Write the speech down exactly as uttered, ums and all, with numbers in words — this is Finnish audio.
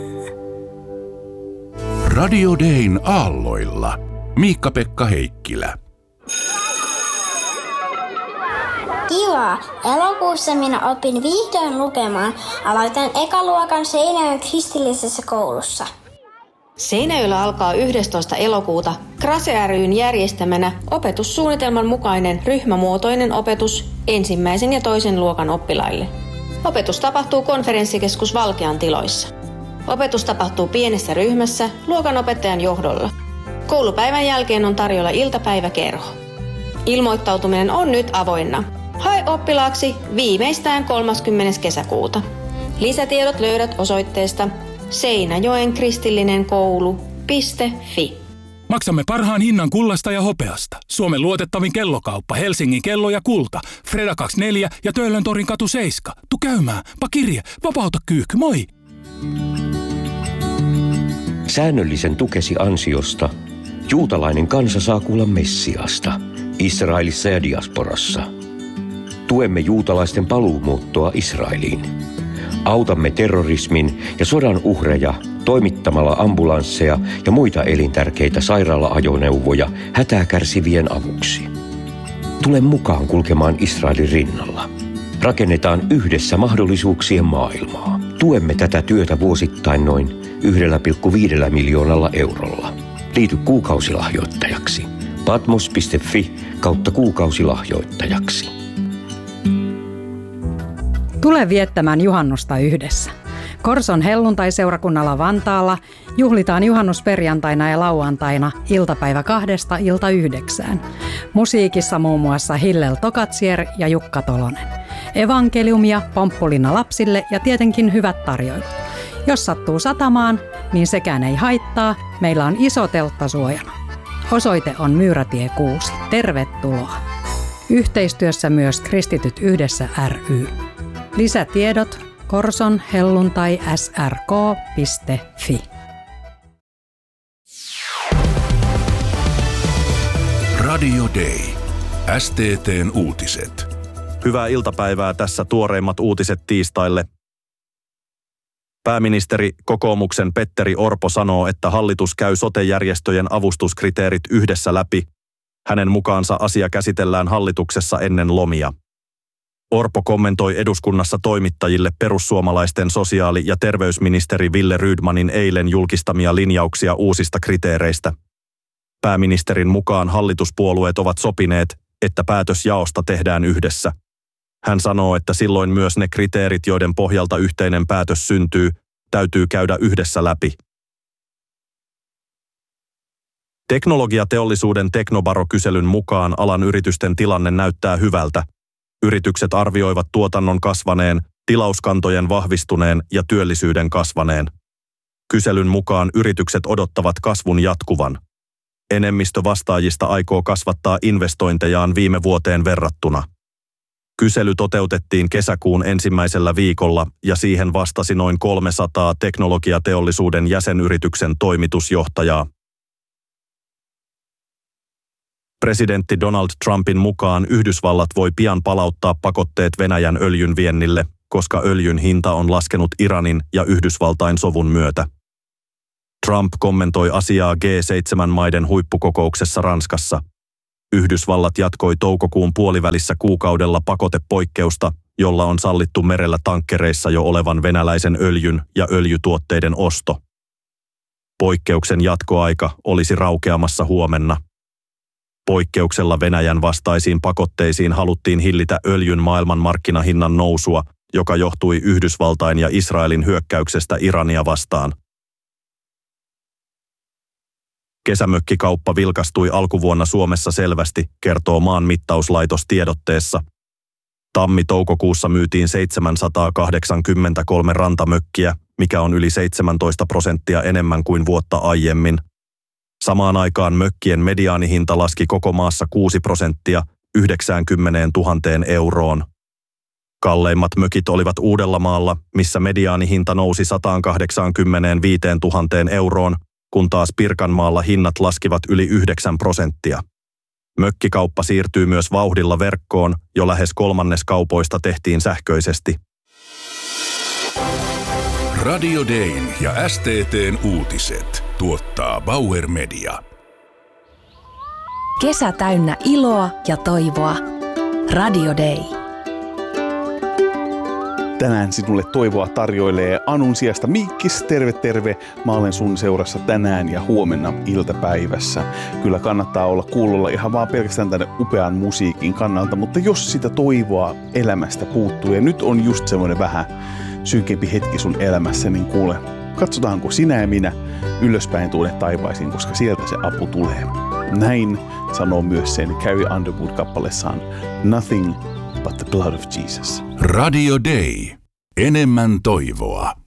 Radio Dayn aalloilla. Miikka-Pekka Heikkilä. Kiva! Elokuussa minä opin vihdoin lukemaan. Aloitan ekaluokan Seinäjoen kristillisessä koulussa. Seinäjoella alkaa yhdestoista elokuuta Krase ry:n järjestämänä opetussuunnitelman mukainen ryhmämuotoinen opetus ensimmäisen ja toisen luokan oppilaille. Opetus tapahtuu konferenssikeskus Valkean tiloissa. Opetus tapahtuu pienessä ryhmässä luokanopettajan johdolla. Koulupäivän jälkeen on tarjolla iltapäiväkerho. Ilmoittautuminen on nyt avoinna. Hae oppilaaksi viimeistään kolmaskymmenes kesäkuuta. Lisätiedot löydät osoitteesta seinäjoen kristillinen koulu piste fi. Maksamme parhaan hinnan kullasta ja hopeasta. Suomen luotettavin kellokauppa, Helsingin kello ja kulta. Freda kaksikymmentäneljä ja Töölöntorin katu seitsemän. Tu käymään, pa kirje, vapauta kyyhky, moi! Säännöllisen tukesi ansiosta juutalainen kansa saa kuulla Messiasta Israelissa ja diasporassa. Tuemme juutalaisten paluumuuttoa Israeliin. Autamme terrorismin ja sodan uhreja toimittamalla ambulansseja ja muita elintärkeitä sairaala-ajoneuvoja hätää kärsivien avuksi. Tule mukaan kulkemaan Israelin rinnalla. Rakennetaan yhdessä mahdollisuuksien maailmaa. Tuemme tätä työtä vuosittain noin yksi pilkku viisi miljoonalla eurolla. Liity kuukausilahjoittajaksi. patmos piste fi kautta kuukausilahjoittajaksi. Tule viettämään juhannusta yhdessä. Korson helluntaiseurakunnalla Vantaalla juhlitaan juhannusperjantaina ja lauantaina iltapäivä kahdesta ilta yhdeksään. Musiikissa muun muassa Hillel Tokatsier ja Jukka Tolonen. Evankeliumia, pomppulina lapsille ja tietenkin hyvät tarjoilut. Jos sattuu satamaan, niin sekään ei haittaa. Meillä on iso teltta suojana. Osoite on Myyrätie kuusi. Tervetuloa. Yhteistyössä myös Kristityt yhdessä ry. Lisätiedot korson helluntai s r k piste fi. Radio Day. S T T:n uutiset. Hyvää iltapäivää, tässä tuoreimmat uutiset tiistaille. Pääministeri kokoomuksen Petteri Orpo sanoo, että hallitus käy sote-järjestöjen avustuskriteerit yhdessä läpi. Hänen mukaansa asia käsitellään hallituksessa ennen lomia. Orpo kommentoi eduskunnassa toimittajille perussuomalaisten sosiaali- ja terveysministeri Ville Rydmanin eilen julkistamia linjauksia uusista kriteereistä. Pääministerin mukaan hallituspuolueet ovat sopineet, että päätös jaosta tehdään yhdessä. Hän sanoo, että silloin myös ne kriteerit, joiden pohjalta yhteinen päätös syntyy, täytyy käydä yhdessä läpi. Teknologiateollisuuden Teknobaro-kyselyn mukaan alan yritysten tilanne näyttää hyvältä. Yritykset arvioivat tuotannon kasvaneen, tilauskantojen vahvistuneen ja työllisyyden kasvaneen. Kyselyn mukaan yritykset odottavat kasvun jatkuvan. Enemmistö vastaajista aikoo kasvattaa investointejaan viime vuoteen verrattuna. Kysely toteutettiin kesäkuun ensimmäisellä viikolla ja siihen vastasi noin kolmesataa teknologiateollisuuden jäsenyrityksen toimitusjohtajaa. Presidentti Donald Trumpin mukaan Yhdysvallat voi pian palauttaa pakotteet Venäjän öljyn viennille, koska öljyn hinta on laskenut Iranin ja Yhdysvaltain sovun myötä. Trump kommentoi asiaa G seitsemän maiden huippukokouksessa Ranskassa. Yhdysvallat jatkoi toukokuun puolivälissä kuukaudella pakotepoikkeusta, jolla on sallittu merellä tankkereissa jo olevan venäläisen öljyn ja öljytuotteiden osto. Poikkeuksen jatkoaika olisi raukeamassa huomenna. Poikkeuksella Venäjän vastaisiin pakotteisiin haluttiin hillitä öljyn maailmanmarkkinahinnan nousua, joka johtui Yhdysvaltain ja Israelin hyökkäyksestä Irania vastaan. Kesämökkikauppa vilkastui alkuvuonna Suomessa selvästi, kertoo Maanmittauslaitos tiedotteessa. Tammi-toukokuussa myytiin seitsemänsataakahdeksankymmentäkolme rantamökkiä, mikä on yli seitsemäntoista prosenttia enemmän kuin vuotta aiemmin. Samaan aikaan mökkien mediaanihinta laski koko maassa kuusi prosenttia yhdeksänkymmentätuhatta euroon. Kalleimmat mökit olivat Uudellamaalla, missä mediaanihinta nousi sata kahdeksankymmentäviisituhatta euroon, kun taas Pirkanmaalla hinnat laskivat yli yhdeksän prosenttia. Mökkikauppa siirtyy myös vauhdilla verkkoon, jo lähes kolmannes kaupoista tehtiin sähköisesti. Radio Dayn ja S T T:n uutiset tuottaa Bauer Media. Kesä täynnä iloa ja toivoa. Radio Day. Tänään sinulle toivoa tarjoilee Anun sijasta Miikkis. Terve, terve. Mä olen sun seurassa tänään ja huomenna iltapäivässä. Kyllä kannattaa olla kuulolla ihan vaan pelkästään tänne upean musiikin kannalta, mutta jos sitä toivoa elämästä puuttuu ja nyt on just semmoinen vähän synkempi hetki sun elämässä, niin kuule, katsotaanko sinä ja minä ylöspäin tuonne taivaisiin, koska sieltä se apu tulee. Näin sanoo myös sen Carrie Underwood kappaleessaan Nothing but the blood of Jesus. Radio Day. Enemmän toivoa.